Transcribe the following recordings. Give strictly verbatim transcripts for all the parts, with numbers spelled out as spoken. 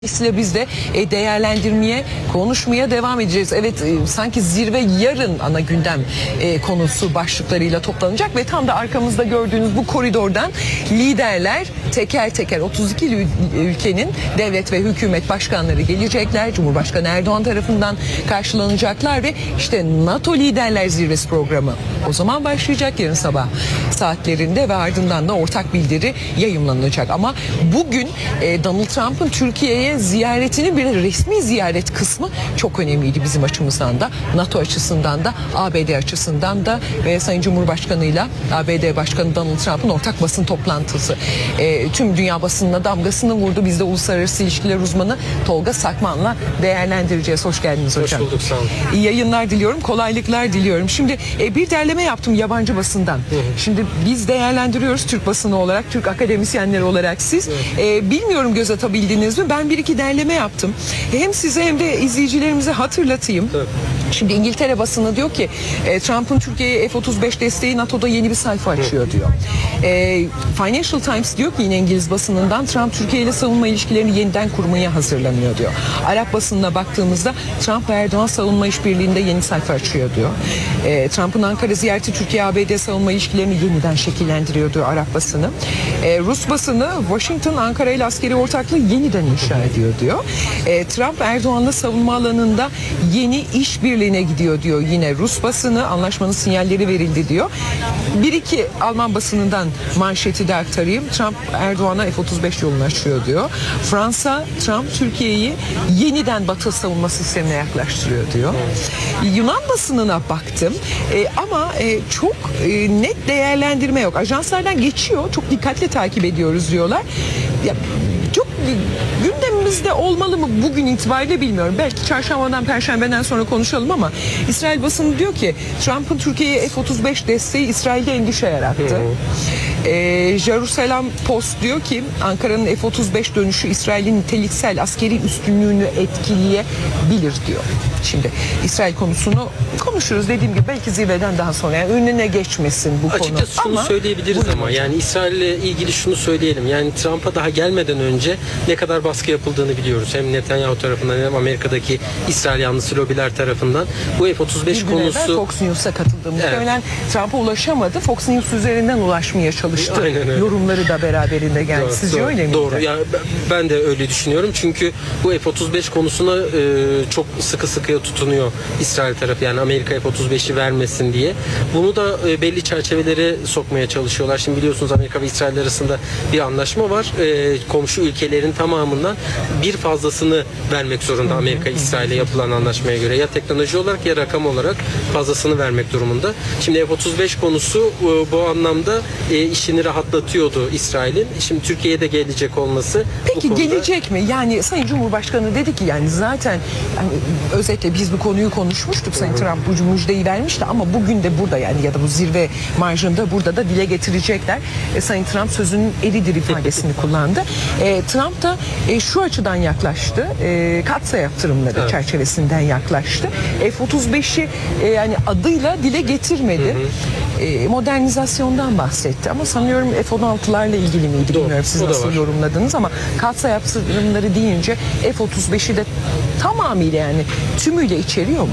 Dolayısıyla biz de e, değerlendirmeye, konuşmaya devam edeceğiz. Evet, e, sanki zirve yarın ana gündem e, konusu başlıklarıyla toplanacak ve tam da arkamızda gördüğünüz bu koridordan liderler teker teker otuz iki ülkenin devlet ve hükümet başkanları gelecekler. Cumhurbaşkanı Erdoğan tarafından karşılanacaklar ve işte NATO Liderler Zirvesi programı o zaman başlayacak yarın sabah saatlerinde ve ardından da ortak bildiri yayımlanacak. Ama bugün e, Donald Trump'ın Türkiye'ye ziyaretinin bir resmi ziyaret kısmı çok önemliydi bizim açımızdan da, NATO açısından da, A B D açısından da ve Sayın Cumhurbaşkanı'yla A B D Başkanı Donald Trump'ın ortak basın toplantısı. E, tüm dünya basınına damgasını vurdu. Biz de uluslararası ilişkiler uzmanı Tolga Sakman'la değerlendireceğiz. Hoş geldiniz hocam. Hoş bulduk, sağ olun. İyi yayınlar diliyorum, kolaylıklar diliyorum. Şimdi e, bir derleme yaptım yabancı basından. Hı hı. Şimdi biz değerlendiriyoruz Türk basını olarak, Türk akademisyenleri olarak siz. E, bilmiyorum göz atabildiniz mi? Ben bir iki derleme yaptım. Hem size hem de izleyicilerimize hatırlatayım. Evet. Şimdi İngiltere basını diyor ki e, Trump'ın Türkiye'ye F otuz beş desteği NATO'da yeni bir sayfa açıyor diyor. E, Financial Times diyor ki yine İngiliz basınından Trump Türkiye ile savunma ilişkilerini yeniden kurmaya hazırlanıyor diyor. Arap basınına baktığımızda Trump ve Erdoğan savunma işbirliğinde yeni sayfa açıyor diyor. E, Trump'ın Ankara ziyareti Türkiye-A B D savunma ilişkilerini yeniden şekillendiriyor diyor Arap basını. E, Rus basını Washington Ankara ile askeri ortaklığı yeniden inşa ediyor diyor. E, Trump Erdoğan'la savunma alanında yeni işbirliğine gidiyor diyor yine Rus basını. Anlaşmanın sinyalleri verildi diyor. Bir iki Alman basınından manşeti de aktarayım. Trump Erdoğan'a F otuz beş yolunu açıyor diyor. Fransa Trump Türkiye'yi yeniden Batı savunma sistemine yaklaştırıyor diyor. Yunan basınına baktım e, ama e, çok e, net değerlendirme yok. Ajanslardan geçiyor. Çok dikkatle takip ediyoruz diyorlar. Ya, çok gündemimizde olmalı mı bugün itibariyle bilmiyorum. Belki çarşambadan perşembeden sonra konuşalım ama İsrail basını diyor ki Trump'ın Türkiye'ye F otuz beş desteği İsrail'de endişe yarattı. Hı hı. Ee, Jerusalem Post diyor ki Ankara'nın F otuz beş dönüşü İsrail'in niteliksel askeri üstünlüğünü etkileyebilir diyor. Şimdi İsrail konusunu konuşuruz dediğim gibi belki zirveden daha sonra yani önüne geçmesin bu Açıkçası konu. Açıkçası şunu ama, söyleyebiliriz ama hocam. Yani İsrail'le ilgili şunu söyleyelim. Yani Trump'a daha gelmeden önce ne kadar baskı yapıldığını biliyoruz. Hem Netanyahu tarafından hem Amerika'daki İsrail yanlısı lobiler tarafından. Bu F otuz beş bir konusu... Fox News'a katıldı. Muhtemelen evet. Trump'a ulaşamadı. Fox News üzerinden ulaşmaya çalıştı. Yorumları da beraberinde geldi. Doğru, Sizce doğru, öyle miydi? Doğru. Yani ben de öyle düşünüyorum. Çünkü bu F otuz beş konusuna e, çok sıkı sıkıya tutunuyor İsrail tarafı. Yani Amerika F otuz beşi vermesin diye. Bunu da e, belli çerçevelere sokmaya çalışıyorlar. Şimdi biliyorsunuz Amerika ve İsrail arasında bir anlaşma var. E, komşu ülkelerin tamamından bir fazlasını vermek zorunda Amerika İsrail'e yapılan anlaşmaya göre. Ya teknoloji olarak ya rakam olarak fazlasını vermek durumunda. Şimdi F otuz beş konusu e, bu anlamda e, işini rahatlatıyordu İsrail'in. Şimdi Türkiye'ye de gelecek olması. Peki bu konuda... gelecek mi? Yani Sayın Cumhurbaşkanı dedi ki yani zaten yani özetle biz bu konuyu konuşmuştuk. Sayın Trump bu müjdeyi vermişti ama bugün de burada yani ya da bu zirve marjında burada da dile getirecekler. E, Sayın Trump sözünün eridir ifadesini kullandı. E, Trump da e, şu açıdan yaklaştı. E, katsayı yaptırımları evet. çerçevesinden yaklaştı. F otuz beşi e, yani adıyla dile getirmedi. Hı hı. E, modernizasyondan bahsetti ama sanıyorum F on altılarla ilgili miydi Doğru. bilmiyorum siz nasıl yorumladınız ama katsayı yaptırımları deyince F otuz beşi de tamamıyla yani tümüyle içeriyor mu?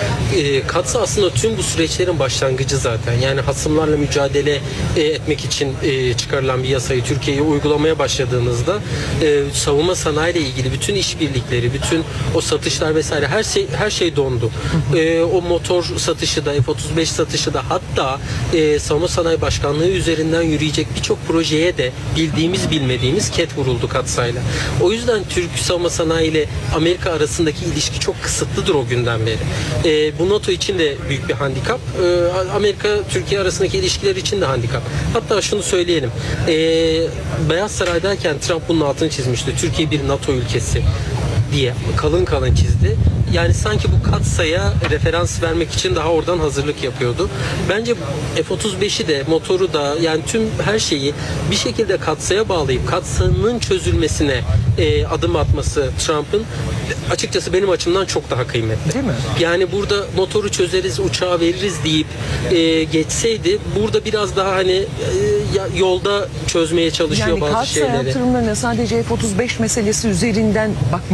E, katsa aslında tüm bu süreçlerin başlangıcı zaten. Yani hasımlarla mücadele e, etmek için e, çıkarılan bir yasayı Türkiye'ye uygulamaya başladığınızda e, savunma sanayi ile ilgili bütün işbirlikleri, bütün o satışlar vesaire her şey her şey dondu. E, o motor satışı da F otuz beş satışı da hatta e, savunma sanayi başkanlığı üzerinden yürüyecek birçok projeye de bildiğimiz bilmediğimiz ket vuruldu katsayla. O yüzden Türk savunma sanayi ile Amerika arasındaki ilişki çok kısıtlıdır o günden beri. E, bu NATO için de büyük bir handikap. E, Amerika Türkiye arasındaki ilişkiler için de handikap. Hatta şunu söyleyelim. E, Beyaz Saray'dayken Trump bunun altını çizmişti. Türkiye bir NATO ülkesi. diye kalın kalın çizdi. Yani sanki bu katsaya referans vermek için daha oradan hazırlık yapıyordu. Bence F otuz beşi de motoru da yani tüm her şeyi bir şekilde katsaya bağlayıp katsanın çözülmesine e, adım atması Trump'ın açıkçası benim açımdan çok daha kıymetli. Değil mi? Yani burada motoru çözeriz, uçağı veririz deyip e, geçseydi burada biraz daha hani e, yolda çözmeye çalışıyor Yani bazı katsayı şeyleri. yatırımlarına sadece F otuz beş meselesi üzerinden bak